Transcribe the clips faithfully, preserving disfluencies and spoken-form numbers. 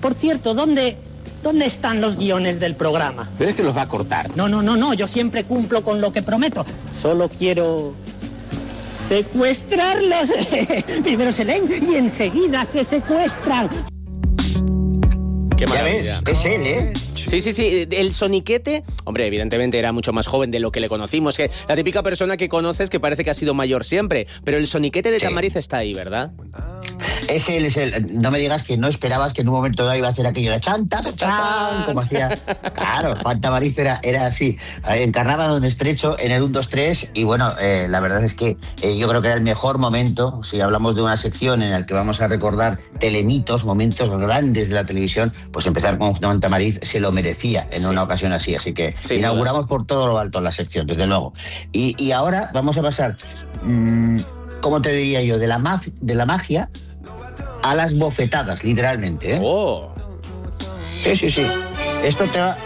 Por cierto, ¿dónde, ¿dónde están los guiones del programa? Pero es que los va a cortar. No, no, no, no, yo siempre cumplo con lo que prometo. Solo quiero secuestrarlos. Primero se leen y enseguida se secuestran. Qué maravilla. Ya ves, es él, ¿eh? Sí, sí, sí, el soniquete, hombre, evidentemente era mucho más joven de lo que le conocimos, que la típica persona que conoces que parece que ha sido mayor siempre, pero el soniquete de sí. Tamariz está ahí, ¿verdad? Es él, es él. No me digas que no esperabas que en un momento dado iba a hacer aquello de chanta, chan, como hacía. Claro, Juan Tamariz era, era así. Encarnaba Don Estrecho en el uno, dos, tres y bueno, eh, la verdad es que eh, yo creo que era el mejor momento, si hablamos de una sección en la que vamos a recordar telemitos, momentos grandes de la televisión, pues empezar con Juan Tamariz se lo merecía en sí. una ocasión así. Así que sí, inauguramos por todo lo alto la sección, desde luego. Y, y ahora vamos a pasar, mmm, ¿cómo te diría yo? De la, maf- de la magia a las bofetadas, literalmente, ¿eh? Oh. Sí, sí, sí. Esto te va...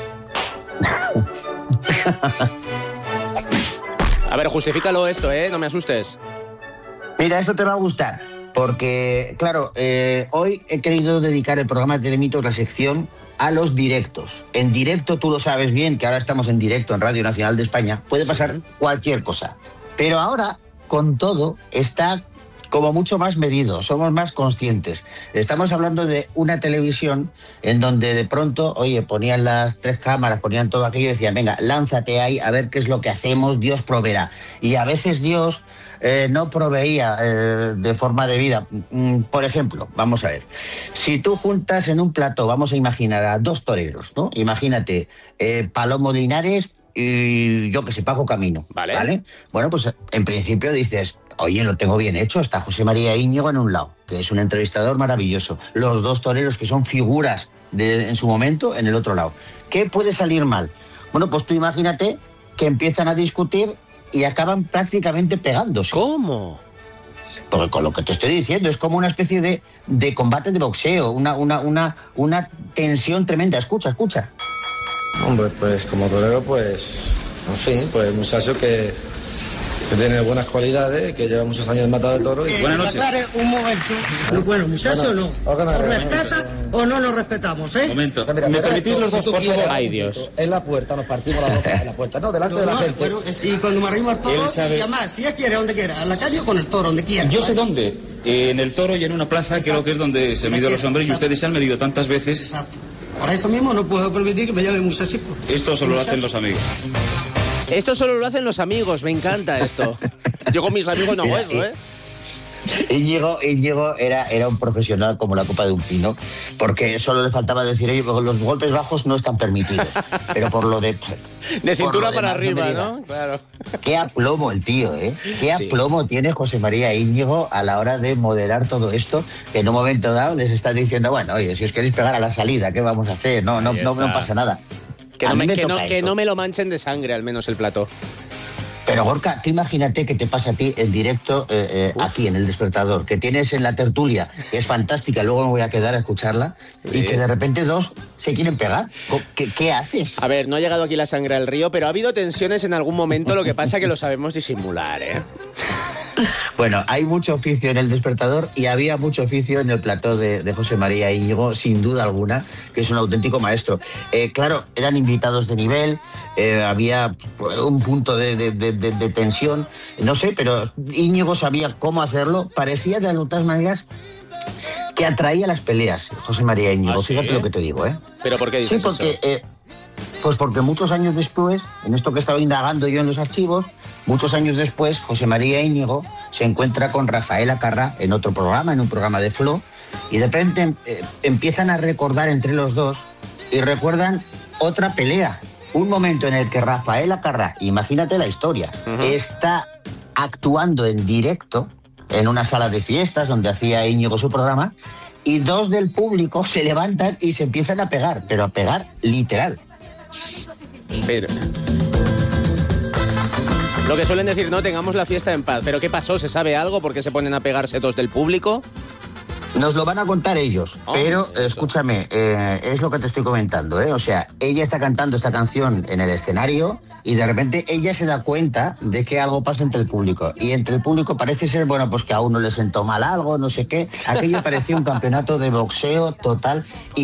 A ver, justifícalo esto, ¿eh? No me asustes. Mira, esto te va a gustar, porque, claro, eh, hoy he querido dedicar el programa de Telemitos, la sección, a los directos. En directo, tú lo sabes bien, que ahora estamos en directo en Radio Nacional de España, puede pasar cualquier cosa. Pero ahora, con todo, está como mucho más medido, somos más conscientes. Estamos hablando de una televisión en donde de pronto, oye, ponían las tres cámaras, ponían todo aquello y decían, venga, lánzate ahí a ver qué es lo que hacemos, Dios proveerá. Y a veces Dios eh, no proveía eh, de forma debida. Por ejemplo, vamos a ver, si tú juntas en un plato, vamos a imaginar a dos toreros, ¿no? Imagínate, eh, Palomo Linares y yo que sé, Paco Camino, vale. ¿vale? Bueno, pues en principio dices, oye, lo tengo bien hecho, está José María Íñigo en un lado, que es un entrevistador maravilloso, los dos toreros que son figuras de, en su momento en el otro lado. ¿Qué puede salir mal? Bueno, pues tú imagínate que empiezan a discutir y acaban prácticamente pegándose. ¿Cómo? Porque con lo que te estoy diciendo, es como una especie de, de combate de boxeo, una, una, una, una tensión tremenda. Escucha, escucha. Hombre, pues como torero, pues, en fin, pues muchacho que, que tiene buenas cualidades, que lleva muchos años de matar de toro. Y... Eh, Buenas noches. Un momento. ¿Ah? Bueno, muchacho, no. ¿Nos respeta o no nos respetamos, eh? Un momento. Mira, ¿me permitís los dos, por favor? Ay, Dios. En la puerta, nos partimos la boca en la puerta. No, delante pero de la no, gente. Pero es, y cuando me arrimo al toro, sabe... y además, si ella quiere, donde quiera, a la calle o con el toro, donde quiera. Yo sé dónde. Eh, en el toro y en una plaza, exacto, creo que es donde se miden los hombres, exacto, y ustedes se han medido tantas veces. Exacto. Para eso mismo no puedo permitir que me llamen muchachito. Esto solo lo hacen los amigos. Esto solo lo hacen los amigos, me encanta esto. Yo con mis amigos no hago eso, ¿eh? Íñigo, Íñigo era, era un profesional como la copa de un pino, porque solo le faltaba decir, oye, los golpes bajos no están permitidos, pero por lo de... De cintura lo para demás, arriba, no, ¿no? Claro. Qué aplomo el tío, ¿eh? Qué aplomo sí. tiene José María Íñigo a la hora de moderar todo esto, que en un momento dado les está diciendo, bueno, oye, si os queréis pegar a la salida, ¿qué vamos a hacer? No, no, no, no pasa nada. Que, no me, me que, no, que no me lo manchen de sangre, al menos el plató. Pero Gorka, tú imagínate que te pasa a ti en directo eh, eh, aquí en El Despertador, que tienes en la tertulia, que es fantástica, luego me voy a quedar a escucharla, sí. y que de repente dos se quieren pegar. ¿Qué, qué haces? A ver, no ha llegado aquí la sangre al río, pero ha habido tensiones en algún momento, lo que pasa que lo sabemos disimular, ¿eh? Bueno, hay mucho oficio en El Despertador y había mucho oficio en el plató de, de José María Íñigo, sin duda alguna, que es un auténtico maestro. Eh, claro, eran invitados de nivel, eh, había un punto de, de, de, de, de tensión, no sé, pero Íñigo sabía cómo hacerlo. Parecía de otras maneras que atraía las peleas, José María Íñigo. ¿Ah, sí? Fíjate lo que te digo, ¿eh? ¿Pero por qué dices sí, porque, eso? Eh, Pues porque muchos años después, en esto que estaba indagando yo en los archivos, muchos años después, José María Íñigo se encuentra con Rafael Acarrá en otro programa, en un programa de Flo, y de repente eh, empiezan a recordar entre los dos y recuerdan otra pelea. Un momento en el que Rafael Acarrá, imagínate la historia, uh-huh. está actuando en directo en una sala de fiestas donde hacía Íñigo su programa, y dos del público se levantan y se empiezan a pegar, pero a pegar literal. Pero... Lo que suelen decir, no, tengamos la fiesta en paz. ¿Pero qué pasó? ¿Se sabe algo? ¿Por qué se ponen a pegarse dos del público? Nos lo van a contar ellos, oh, pero eso. escúchame, eh, es lo que te estoy comentando, ¿eh? O sea, ella está cantando esta canción en el escenario y de repente ella se da cuenta de que algo pasa entre el público. Y entre el público parece ser, bueno, pues que a uno le sentó mal algo, no sé qué. Aquello parecía un campeonato de boxeo total y